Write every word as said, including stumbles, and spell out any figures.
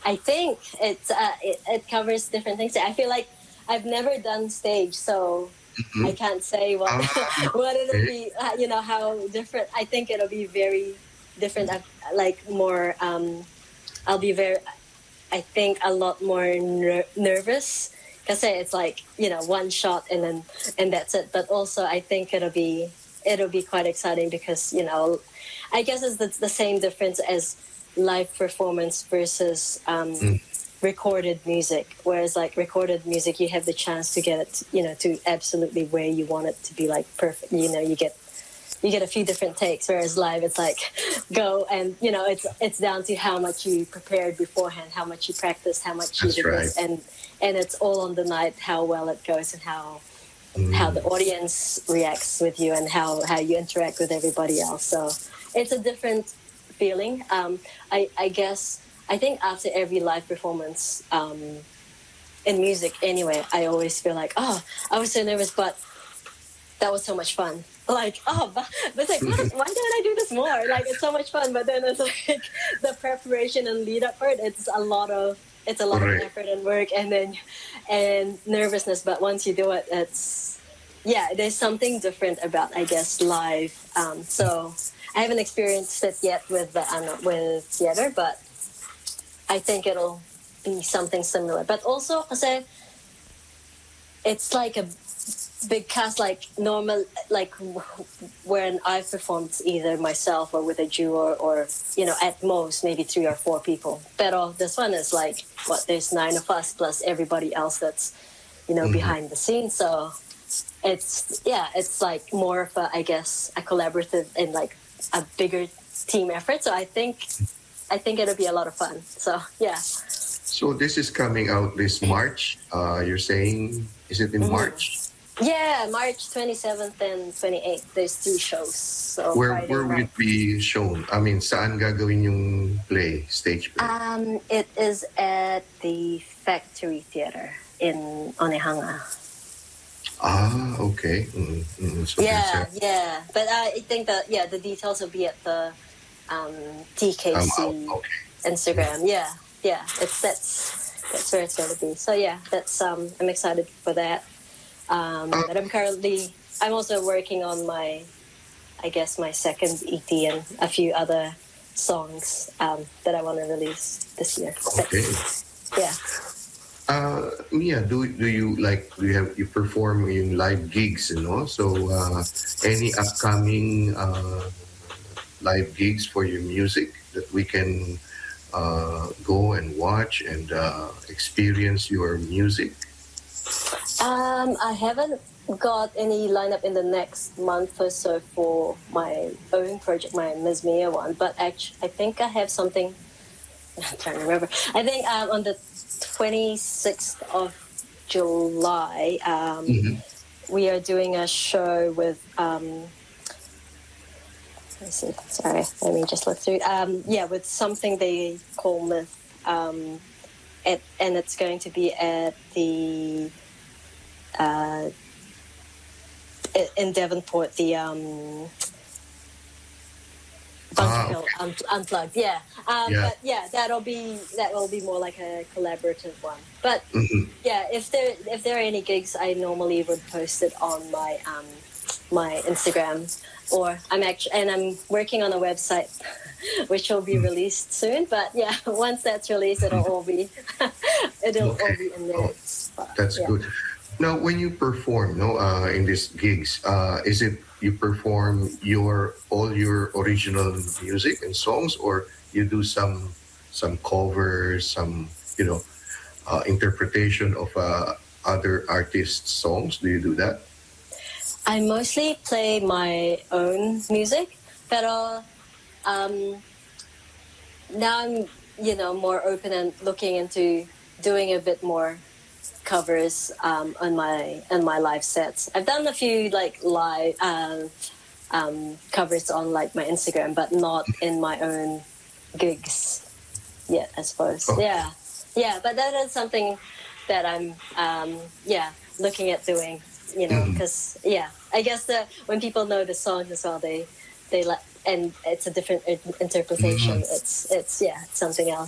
I think it's uh, it, it covers different things. I feel like I've never done stage, so I Mhm. can't say what Ah, what it'll okay. be. Uh, you know how different. I think it'll be very different. I've, like more. Um, I'll be very. I think a lot more ner- nervous because it's like you know one shot and then and that's it. But also I think it'll be it'll be quite exciting because you know I guess it's the, the same difference as live performance versus um, Mm, recorded music. Whereas like recorded music, you have the chance to get it you know to absolutely where you want it to be like perfect. You know you get you get a few different takes, whereas live it's like go and you know it's it's down to how much you prepared beforehand, how much you practiced, how much you that's did right. this, and and it's all on the night how well it goes and how how the Mm, audience reacts with you and how how you interact with everybody else. So it's a different feeling. um i i guess I think after every live performance um in music anyway, I always feel like, oh, I was so nervous, but that was so much fun. Like, oh, but, but it's like, what, why don't I do this more? Like, it's so much fun. But then it's like the preparation and lead up for it. It's a lot of it's a lot of correct. effort and work, and then and nervousness. But once you do it, it's yeah. There's something different about I guess live. Um, so I haven't experienced it yet with the uh, with theater, but I think it'll be something similar. But also, kasi it's like a big cast, like normal, like when I've performed either myself or with a duo or, or you know at most maybe three or four people. Pero this one is like what there's nine of us plus everybody else that's you know Mhm. behind the scenes. So it's yeah, it's like more of a I guess a collaborative and like a bigger team effort. So I think I think it'll be a lot of fun. So yeah. So this is coming out this March. Uh, you're saying, is it in Mhm. March? Yeah, March twenty-seventh and twenty-eighth. There's two shows. So Where Friday where will night. it be shown? I mean, saan gagawin yung play, stage play? Um, it is at the Factory Theater in Onehanga. Ah, okay. Mm, mm, so there's a Yeah, yeah. But uh, I think that yeah, the details will be at the um, um out. T K C Okay. Instagram. Yeah, yeah. It's that's that's where it's going to be. So yeah, that's um, I'm excited for that. Um, Uh, but I'm currently I'm also working on my I guess my second E P and a few other songs um, that I want to release this year. But okay. yeah. Uh, Mia, do do you like do you have you perform in live gigs, you know? So uh, any upcoming uh, live gigs for your music that we can uh, go and watch and uh, experience your music? Um, I haven't got any lineup in the next month or so for my own project, my Miss Mia one. But actually, I think I have something. I'm trying to remember. I think um, on the twenty-sixth of July, um, Hmm. we are doing a show with. Um, let me see. Sorry, let me just look through. Um, yeah, with something they call Myth. Um, it, and it's going to be at the uh, in Devonport, the um, Bunker Ah, Hill okay. un- Unplugged. Yeah, um, Yeah. but yeah, that'll be that will be more like a collaborative one. But Hmm. yeah, if there if there are any gigs, I normally would post it on my um, my Instagram, or I'm actually and I'm working on a website which will be released soon. But yeah, once that's released, it'll all be it'll all Okay. be in there. Oh, But, that's yeah. good. Now, when you perform, no, uh, in these gigs, uh, is it you perform your all your original music and songs, or you do some some covers, some you know uh, interpretation of uh, other artists' songs? Do you do that? I mostly play my own music, pero um, now I'm you know more open and looking into doing a bit more covers um, on my on my live sets. I've done a few like live uh, um, covers on like my Instagram, but not in my own gigs yet. I suppose. Oh, Yeah, yeah. But that is something that I'm um, yeah looking at doing. You know, mhm. because yeah, I guess the when people know the songs as well, they they like and it's a different interpretation. Mhm. It's it's yeah, it's something else.